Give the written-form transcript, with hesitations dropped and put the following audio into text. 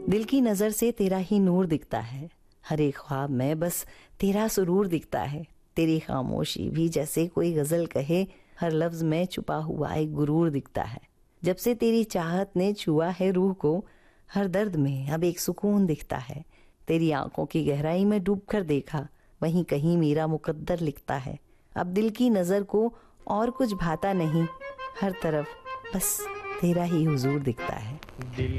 दिल की नजर से तेरा ही नूर दिखता है, हर एक ख्वाब में बस तेरा सुरूर दिखता है। तेरी खामोशी भी जैसे कोई गजल कहे, हर लफ्ज में छुपा हुआ एक गुरूर दिखता है। जब से तेरी चाहत ने छुआ है रूह को, हर दर्द में अब एक सुकून दिखता है। तेरी आंखों की गहराई में डूब कर देखा, वहीं कहीं मेरा मुकद्दर लिखता है। अब दिल की नजर को और कुछ भाता नहीं, हर तरफ बस तेरा ही हुजूर दिखता है।